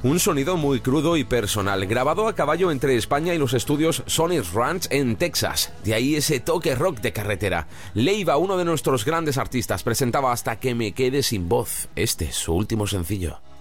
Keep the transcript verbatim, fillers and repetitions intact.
Un sonido muy crudo y personal, grabado a caballo entre España y los estudios Sony's Ranch en Texas. De ahí ese toque rock de carretera. Leiva, uno de nuestros grandes artistas, presentaba Hasta que me quede sin voz. Este es su último sencillo.